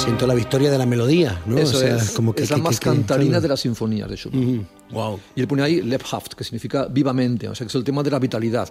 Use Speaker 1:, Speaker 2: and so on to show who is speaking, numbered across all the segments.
Speaker 1: Siento la victoria de la melodía, ¿no?
Speaker 2: Eso,
Speaker 1: o sea,
Speaker 2: es,
Speaker 1: como que,
Speaker 2: es la más cantarina
Speaker 1: claro,
Speaker 2: de las sinfonías de Schumann.
Speaker 1: Wow.
Speaker 2: Y él pone ahí lebhaft, que significa vivamente, o sea, que es el tema de la vitalidad.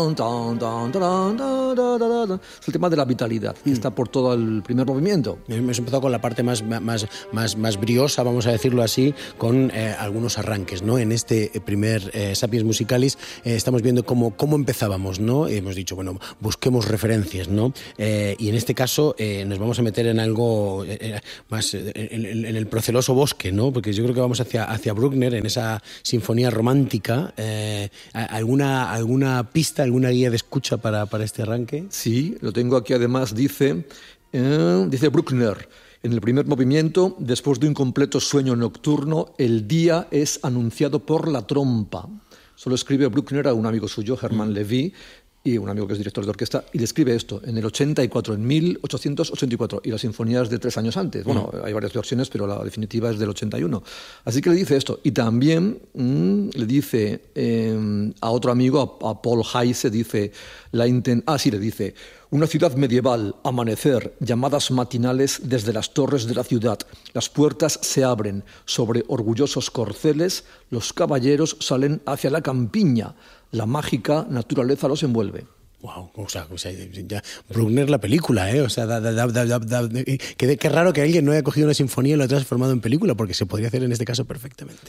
Speaker 2: Es el tema de la vitalidad, que está por todo el primer movimiento.
Speaker 1: Hemos empezado con la parte más briosa, vamos a decirlo así, con algunos arranques, ¿no? En este primer Sapiens Musicalis estamos viendo cómo empezábamos, ¿no? Hemos dicho, bueno, busquemos referencias, ¿no? Y en este caso nos vamos a meter en algo más en el proceloso bosque, ¿no? Porque yo creo que vamos hacia Bruckner, en esa sinfonía romántica. ¿Alguna pista, alguna guía de escucha para este arranque?
Speaker 2: Sí, lo tengo aquí. Además dice Bruckner, en el primer movimiento, después de un completo sueño nocturno, el día es anunciado por la trompa. Solo escribe Bruckner a un amigo suyo, Hermann Levy, y un amigo que es director de orquesta, y le escribe esto en el 84, en 1884, y la sinfonía es de 3 años antes. Bueno, hay varias versiones, pero la definitiva es del 81. Así que le dice esto. Y también le dice a otro amigo, a Paul Heise, dice, le dice, una ciudad medieval, amanecer, llamadas matinales desde las torres de la ciudad. Las puertas se abren sobre orgullosos corceles, los caballeros salen hacia la campiña. La mágica naturaleza los envuelve.
Speaker 1: Wow, o sea ya Bruckner la película, ¿eh? O sea, qué raro que alguien no haya cogido una sinfonía y lo haya transformado en película, porque se podría hacer en este caso perfectamente.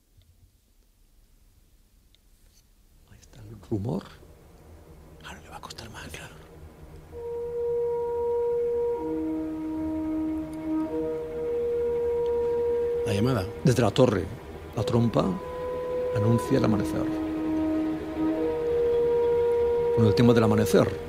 Speaker 2: Ahí está el rumor.
Speaker 1: Claro, le va a costar más, claro. La llamada.
Speaker 2: Desde la torre, la trompa anuncia el amanecer. Con el tema del amanecer.